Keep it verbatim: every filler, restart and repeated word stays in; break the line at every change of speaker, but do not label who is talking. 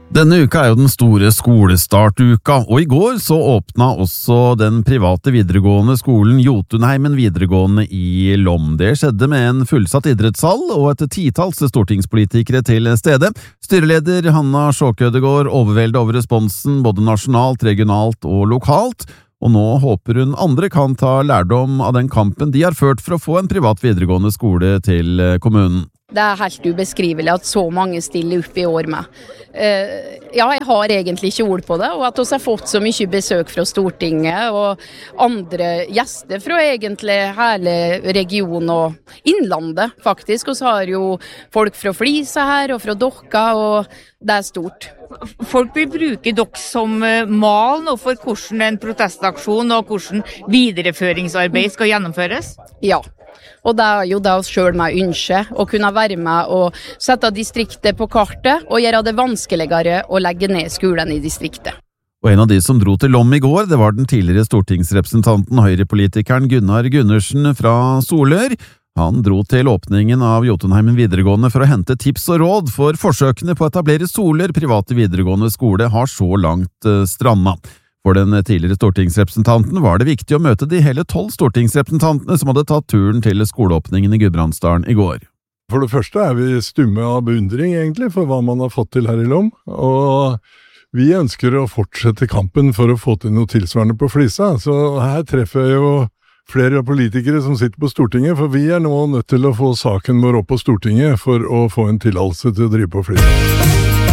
Denne uka er jo den store skolestartuka, og i går så åpna også den private videregående skolen Jotunheimen videregående i Lom. Det skjedde med en fullsatt idrettshall og et titalls stortingspolitikere til stede. Styreleder Hanna Sjåkødegård overveldet over responsen både nasjonalt, regionalt og lokalt, og nå håper hun andre kan ta lærdom av den kampen de har ført for å få en privat videregående skole til kommunen.
Det er helt ubeskrivelig at så mange stiller opp i år med. Uh, ja, jeg har egentlig ikke ord på det, og at vi har fått så mye besøk fra Stortinget og andre gjester fra egentlig hele regionen og innlandet, faktisk. Og så har jo folk fra Flisa her og fra Dokka, og det er stort.
Folk vil bruke dere som mal nå for hvordan en protestaksjon og hvordan videreføringsarbeid skal gjennomføres?
Ja. Og det er jo det oss selv med ønske, å kunne være med og sette distriktet på kartet og gjøre det vanskeligere å legge ned skolen i distriktet.
Og en av de som dro til Lom i går, det var den tidligere stortingsrepresentanten Høyre-politikeren Gunnar Gundersen fra Solør. Han dro til åpningen av Jotunheimen videregående for å hente tips og råd, for forsøkene på å etablere Solør private videregående skole har så langt stranda. For den tidligere stortingsrepresentanten var det viktig å møte de hele tolv stortingsrepresentantene som hadde tatt turen til skoleåpningen i Gudbrandsdalen i går.
For det første er vi stumme av beundring egentlig for hva man har fått til her i Lom, og vi ønsker å fortsette kampen for å få til noe tilsvarende på Flisa, så her treffer jeg jo flere politikere som sitter på Stortinget, for vi er nå nødt til å få saken vår opp på Stortinget for å få en tillatelse til å drive på Flisa.